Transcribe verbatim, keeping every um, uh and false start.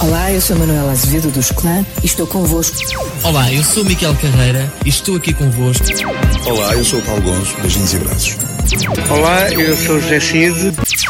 Olá, eu sou Manuela Azevedo dos Clã e estou convosco. Olá, eu sou Miquel Carreira e estou aqui convosco. Olá, eu sou o Paulo Gonço, beijinhos e abraços. Olá, eu sou o José Cid.